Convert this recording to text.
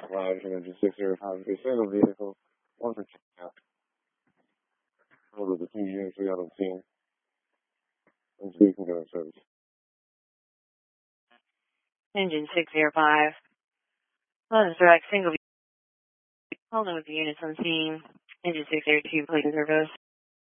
5 from engine 605. A single vehicle, 1 for check. Over the 2 units we got on scene. And so you can go in service. Engine 605. London Direct, single vehicle. Holding with the units on scene. Engine 602, please in service.